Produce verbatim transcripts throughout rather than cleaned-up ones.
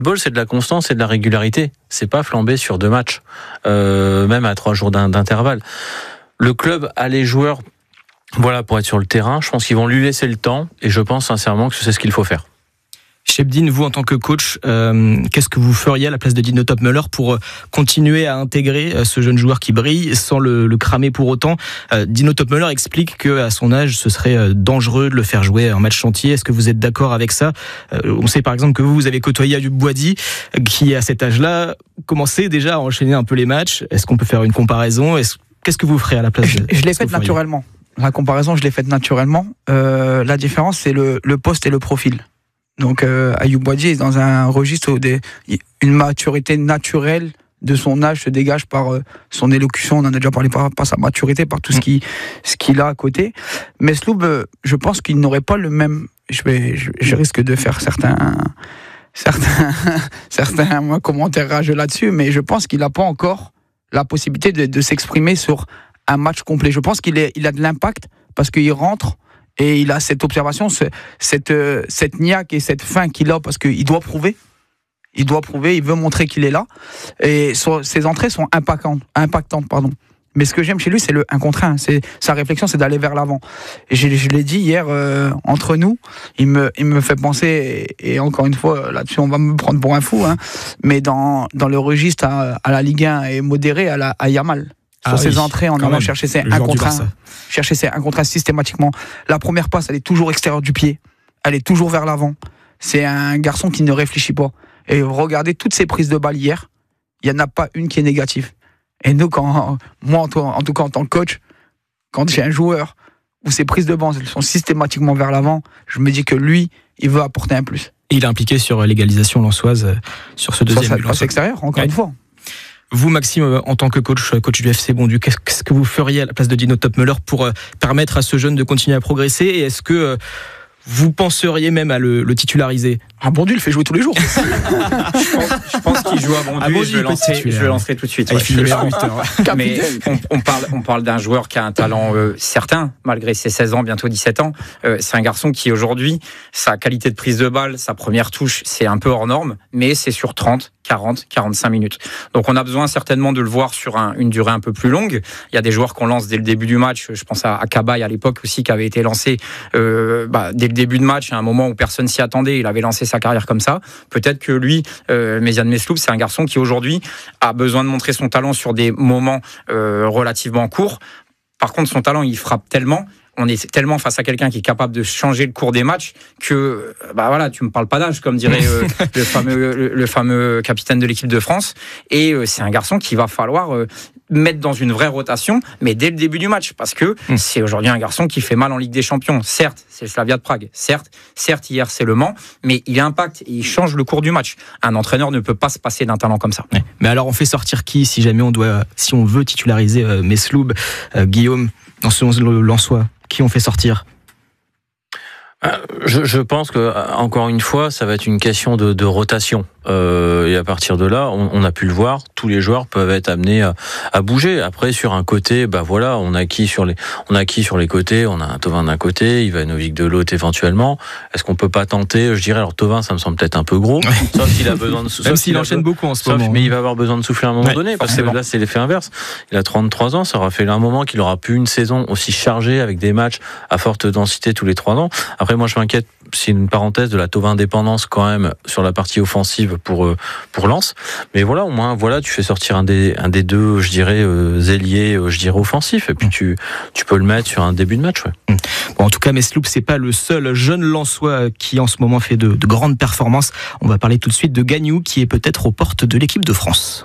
football, c'est de la constance et de la régularité. C'est pas flamber sur deux matchs, euh, même à trois jours d'intervalle. Le club a les joueurs, voilà, pour être sur le terrain. Je pense qu'ils vont lui laisser le temps, et je pense sincèrement que c'est ce qu'il faut faire. Chebdine, vous en tant que coach, euh, qu'est-ce que vous feriez à la place de Dino Topmöller pour continuer à intégrer euh, ce jeune joueur qui brille sans le, le cramer pour autant? euh, Dino Topmöller explique qu'à son âge, ce serait euh, dangereux de le faire jouer un match entier. Est-ce que vous êtes d'accord avec ça? euh, On sait par exemple que vous, vous avez côtoyé Ayoub Boadi, qui à cet âge-là commençait déjà à enchaîner un peu les matchs. Est-ce qu'on peut faire une comparaison? Est-ce, Qu'est-ce que vous ferez à la place de... Je, je l'ai faite naturellement. La comparaison, je l'ai faite naturellement. Euh, la différence, c'est le, le poste et le profil. Donc euh, Ayoub Boadi est dans un registre où des, une maturité naturelle de son âge se dégage par euh, son élocution, on en a déjà parlé, par, par sa maturité, par tout ce qu'il ce qu'il a à côté. Mesloub, euh, je pense qu'il n'aurait pas le même... Je, vais, je, je risque de faire certains, certains, certains moi, commentaires rageux là-dessus, mais je pense qu'il n'a pas encore la possibilité de, de s'exprimer sur un match complet. Je pense qu'il est, il a de l'impact parce qu'il rentre et il a cette observation, ce, cette, cette niaque et cette faim qu'il a parce qu'il doit prouver. Il doit prouver, il veut montrer qu'il est là. Et so, ses entrées sont impactantes, impactantes pardon. Mais ce que j'aime chez lui, c'est le un contre un. C'est, sa réflexion, c'est d'aller vers l'avant. Et je, je l'ai dit hier, euh, entre nous, il me, il me fait penser, et, et encore une fois, là-dessus, on va me prendre pour un fou, hein, mais dans, dans le registre à, à la Ligue un et modéré à, la, à Yamal. Sur ah ses oui, entrées, en allant chercher ses un contre un, chercher ses un contre un systématiquement. La première passe, elle est toujours extérieure du pied. Elle est toujours vers l'avant. C'est un garçon qui ne réfléchit pas. Et regardez toutes ces prises de balles hier, il n'y en a pas une qui est négative. Et nous, quand, moi, en tout cas, en tant que coach, quand j'ai un joueur où ses prises de balles sont systématiquement vers l'avant, je me dis que lui, il veut apporter un plus. Et il est impliqué sur l'égalisation lensoise, sur ce deuxième but. Sur cette passe extérieure, encore ouais. une fois. Vous, Maxime, en tant que coach, coach du F C Bondues, qu'est-ce que vous feriez à la place de Dino Topmöller pour permettre à ce jeune de continuer à progresser? Et est-ce que vous penseriez même à le, le titulariser? Ah, Bondues, il fait jouer tous les jours. je pense, je pense qu'il joue à Bondues. Ah, Bondues je, le lancerai, je le lancerai tout de suite. Ah, ouais, je mais on, on, parle, on parle d'un joueur qui a un talent euh, certain, malgré ses seize ans, bientôt dix-sept ans. Euh, c'est un garçon qui, aujourd'hui, sa qualité de prise de balle, sa première touche, c'est un peu hors norme, mais c'est sur trente, quarante, quarante-cinq minutes. Donc on a besoin certainement de le voir sur un, une durée un peu plus longue. Il y a des joueurs qu'on lance dès le début du match. Je pense à, à Cabaye à l'époque aussi, qui avait été lancé euh, bah, dès le début de match, à un moment où personne s'y attendait. Il avait lancé sa carrière comme ça. Peut-être que lui, euh, Méziane Mesloub, c'est un garçon qui aujourd'hui a besoin de montrer son talent sur des moments euh, relativement courts. Par contre, son talent, il frappe tellement. On est tellement face à quelqu'un qui est capable de changer le cours des matchs que, bah voilà, tu me parles pas d'âge, comme dirait euh, le fameux le, le fameux capitaine de l'équipe de France. Et euh, c'est un garçon qu'il va falloir euh, mettre dans une vraie rotation, mais dès le début du match, parce que mmh. c'est aujourd'hui un garçon qui fait mal en Ligue des Champions. Certes, c'est le Slavia de Prague. Certes, certes hier c'est le Mans, mais il impacte et il change le cours du match. Un entraîneur ne peut pas se passer d'un talent comme ça. Ouais. Mais alors, on fait sortir qui si jamais on doit, si on veut titulariser euh, Mesloub, euh, Guillaume, dans ce Lensois? Qui on fait sortir? Je, je pense que, encore une fois, ça va être une question de, de rotation. Euh, et à partir de là, on, on a pu le voir, tous les joueurs peuvent être amenés à, à bouger. Après, sur un côté, bah voilà, on a qui sur les, on a qui sur les côtés, on a un Thauvin d'un côté, Ivanovic de l'autre éventuellement. Est-ce qu'on peut pas tenter? Je dirais, alors Thauvin, ça me semble peut-être un peu gros, sauf s'il a besoin de souffler. Même s'il enchaîne beaucoup en ce sauf, moment. Mais il va avoir besoin de souffler à un moment ouais, donné, parce forcément. Que là, c'est l'effet inverse. Il a trente-trois ans, ça aura fait un moment qu'il aura pu une saison aussi chargée avec des matchs à forte densité tous les trois ans. Après, moi, je m'inquiète, c'est une parenthèse de la Thauvin dépendance quand même sur la partie offensive pour pour Lens, mais voilà, au moins voilà, tu fais sortir un des un des deux, je dirais euh, ailiers, euh, je dirais offensif, et puis tu tu peux le mettre sur un début de match. Ouais. Bon, en tout cas, Mesloub, c'est pas le seul jeune Lensois qui en ce moment fait de, de grandes performances. On va parler tout de suite de Gagnou, qui est peut-être aux portes de l'équipe de France.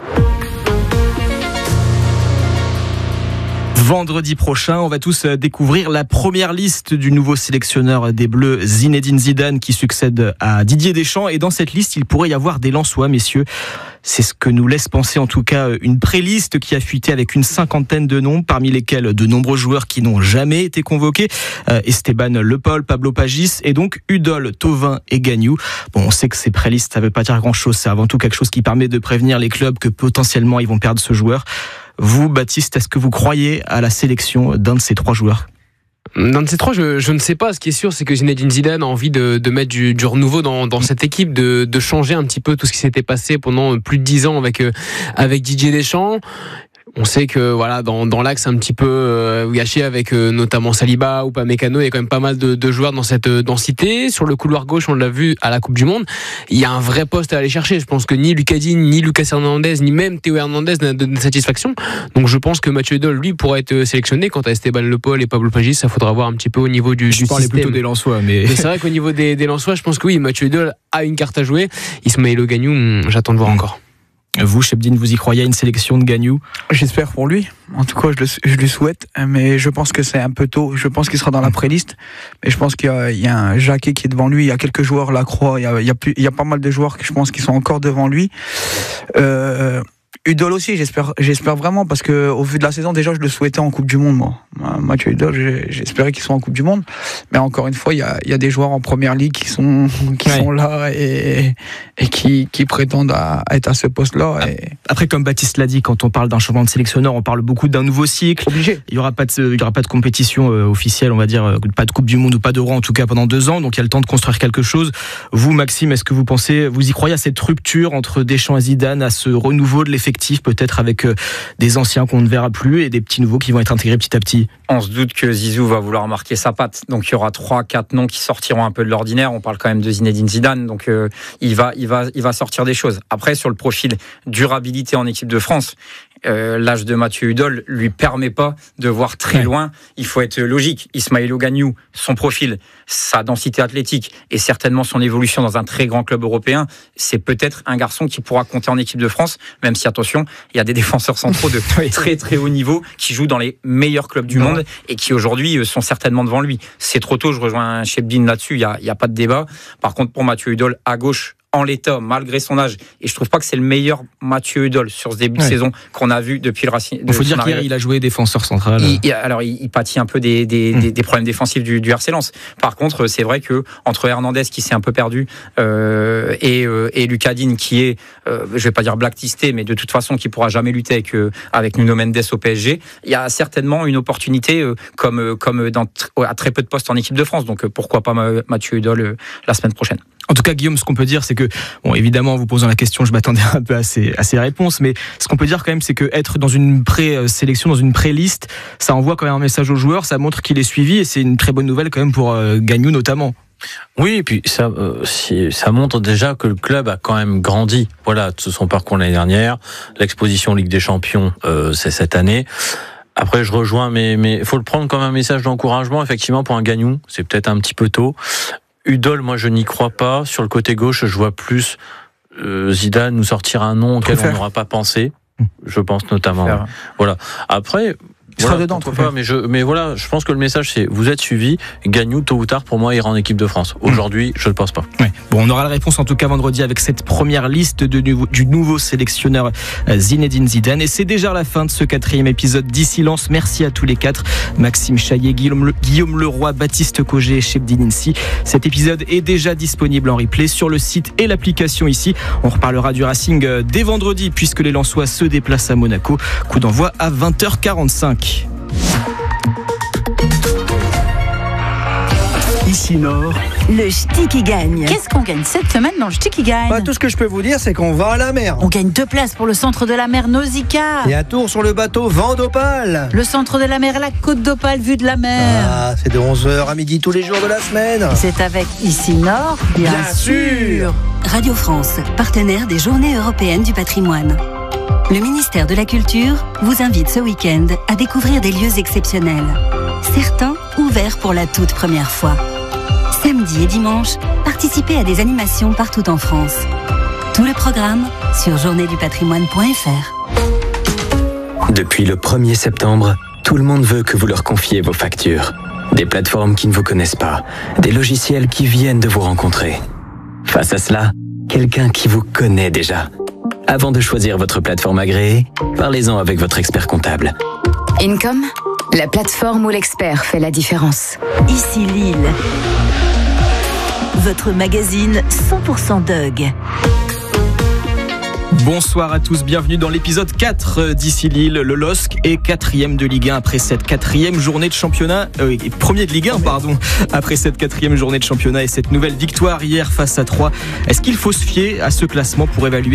Vendredi prochain, on va tous découvrir la première liste du nouveau sélectionneur des Bleus, Zinedine Zidane, qui succède à Didier Deschamps. Et dans cette liste, il pourrait y avoir des Lensois, messieurs. C'est ce que nous laisse penser en tout cas une pré-liste qui a fuité avec une cinquantaine de noms, parmi lesquels de nombreux joueurs qui n'ont jamais été convoqués. Euh, Esteban Le Paul, Pablo Pagis et donc Udol, Thauvin et Gagnou. Bon, on sait que ces pré-listes, ça ne veut pas dire grand-chose. C'est avant tout quelque chose qui permet de prévenir les clubs que potentiellement ils vont perdre ce joueur. Vous, Baptiste, est-ce que vous croyez à la sélection d'un de ces trois joueurs ? Dans ces trois, je, je ne sais pas. Ce qui est sûr, c'est que Zinedine Zidane a envie de, de mettre du, du renouveau dans, dans cette équipe, de, de changer un petit peu tout ce qui s'était passé pendant plus de dix ans avec, avec Didier Deschamps. On sait que voilà, dans, dans l'axe un petit peu euh, gâché avec euh, notamment Saliba ou Upamecano, il y a quand même pas mal de, de joueurs dans cette densité. Sur le couloir gauche, on l'a vu à la Coupe du Monde, il y a un vrai poste à aller chercher. Je pense que ni Lucas Digne, ni Lucas Hernandez, ni même Théo Hernandez n'a donné satisfaction. Donc je pense que Mathieu Eudol, lui, pourrait être sélectionné. Quant à Esteban Le Paul et Pablo Pagis, ça faudra voir un petit peu au niveau du, je du parlais système. plutôt des Lensois, mais, mais c'est vrai qu'au niveau des, des Lensois, je pense que oui, Mathieu Eudol a une carte à jouer. Ismaël Gagnou, j'attends de voir encore. Vous, Chebdine, vous y croyez à une sélection de Gagnou? J'espère pour lui. En tout cas, je le, je le souhaite. Mais je pense que c'est un peu tôt. Je pense qu'il sera dans la pré-liste. Mais je pense qu'il y a, il y a un Jacquet qui est devant lui. Il y a quelques joueurs, Lacroix. Il y a, il y a, plus, il y a pas mal de joueurs que je pense qui sont encore devant lui. Euh, Eudol aussi, j'espère, j'espère vraiment, parce que au vu de la saison, déjà, je le souhaitais en Coupe du Monde, moi. Mathieu Eudol, j'espérais qu'il soit en Coupe du Monde. Mais encore une fois, il y a, il y a des joueurs en première ligue qui sont, qui ouais. sont là et, et qui, qui prétendent à, à être à ce poste-là. Et... Après, comme Baptiste l'a dit, quand on parle d'un changement de sélectionneur, on parle beaucoup d'un nouveau cycle. Obligé. Il n'y aura pas de, il y aura pas de compétition euh, officielle, on va dire, euh, pas de Coupe du Monde ou pas d'Euro, en tout cas pendant deux ans. Donc il y a le temps de construire quelque chose. Vous, Maxime, est-ce que vous pensez, vous y croyez à cette rupture entre Deschamps et Zidane, à ce renouveau de l'effectif, peut-être avec euh, des anciens qu'on ne verra plus et des petits nouveaux qui vont être intégrés petit à petit? On se doute que Zizou va vouloir marquer sa patte. Donc il y aura trois, quatre noms qui sortiront un peu de l'ordinaire. On parle quand même de Zinedine Zidane. Donc euh, il va, il va, il va sortir des choses. Après, sur le profil durabilité en équipe de France, Euh, l'âge de Mathieu Eudol lui permet pas de voir très ouais. loin. Il faut être logique. Ismaël Gagnou, son profil, sa densité athlétique et certainement son évolution dans un très grand club européen, c'est peut-être un garçon qui pourra compter en équipe de France, même si, attention, il y a des défenseurs centraux de oui. très très haut niveau qui jouent dans les meilleurs clubs du ouais. monde et qui aujourd'hui sont certainement devant lui. C'est trop tôt, je rejoins Chebdine là-dessus, il y a, il y a pas de débat. Par contre, pour Mathieu Eudol, à gauche, en l'état, malgré son âge, et je trouve pas que c'est le meilleur Mathieu Eudol sur ce début ouais. de saison qu'on a vu depuis le Racing. Il faut dire qu'hier il a joué défenseur central. Il, il, alors il, il pâtit un peu des, des, mmh. des, des problèmes défensifs du, du R C Lens. Par contre, c'est vrai que entre Hernandez qui s'est un peu perdu euh, et, euh, et Lucas Digne qui est, euh, je vais pas dire blacklisté, mais de toute façon qui pourra jamais lutter avec euh, avec Nuno Mendes au P S G, il y a certainement une opportunité euh, comme comme dans à très peu de postes en équipe de France. Donc euh, pourquoi pas Mathieu Eudol euh, la semaine prochaine. En tout cas, Guillaume, ce qu'on peut dire, c'est que, bon, évidemment, en vous posant la question, je m'attendais un peu à ces, à ces réponses, mais ce qu'on peut dire quand même, c'est que être dans une pré-sélection, dans une pré-liste, ça envoie quand même un message aux joueurs, ça montre qu'il est suivi, et c'est une très bonne nouvelle quand même pour euh, Gagnou notamment. Oui, et puis ça, euh, si, ça montre déjà que le club a quand même grandi. Voilà, de son parcours l'année dernière, l'exposition Ligue des Champions, euh, c'est cette année. Après, je rejoins, mais mais faut le prendre comme un message d'encouragement, effectivement, pour un Gagnou. C'est peut-être un petit peu tôt. Eudol, moi je n'y crois pas. Sur le côté gauche, je vois plus euh, Zidane nous sortir un nom auquel on n'aura pas pensé. Je pense notamment. Ouais. Voilà. Après, il voilà, sera dedans, pas, mais je, mais voilà, je pense que le message c'est vous êtes suivis. Gagnou, tôt ou tard, pour moi, ira en équipe de France. Aujourd'hui, je ne le pense pas. Ouais. Bon, on aura la réponse en tout cas vendredi avec cette première liste de, du nouveau sélectionneur Zinedine Zidane. Et c'est déjà la fin de ce quatrième épisode d'Ici Lens. Merci à tous les quatre. Maxime Chaillet, Guillaume, Le, Guillaume Leroy, Baptiste Cogé et Chebdine Insi. Cet épisode est déjà disponible en replay sur le site et l'application ici. On reparlera du Racing dès vendredi puisque les Lensois se déplacent à Monaco. Coup d'envoi à vingt heures quarante-cinq. Ici Nord, le ch'ti qui gagne. Qu'est-ce qu'on gagne cette semaine dans le ch'ti qui gagne? Bah, tout ce que je peux vous dire, c'est qu'on va à la mer. On gagne deux places pour le centre de la mer Nausicaa. Et un tour sur le bateau Vent d'Opale. Le centre de la mer, la côte d'Opale, vue de la mer. Ah, c'est de onze heures à midi tous les jours de la semaine. C'est avec Ici Nord, bien, bien sûr. sûr. Radio France, partenaire des Journées européennes du patrimoine. Le ministère de la Culture vous invite ce week-end à découvrir des lieux exceptionnels. Certains ouverts pour la toute première fois. Samedi et dimanche, participez à des animations partout en France. Tout le programme sur journée du patrimoine point f r. Depuis le premier septembre, tout le monde veut que vous leur confiez vos factures. Des plateformes qui ne vous connaissent pas, des logiciels qui viennent de vous rencontrer. Face à cela, quelqu'un qui vous connaît déjà. Avant de choisir votre plateforme agréée, parlez-en avec votre expert comptable. Income, la plateforme où l'expert fait la différence. Ici Lille, votre magazine cent pour cent Dog. Bonsoir à tous, bienvenue dans l'épisode quatre d'ici Lille. Le L O S C est quatrième de Ligue un après cette quatrième journée de championnat, euh, premier de Ligue un, pardon, après cette quatrième journée de championnat et cette nouvelle victoire hier face à Troyes. Est-ce qu'il faut se fier à ce classement pour évaluer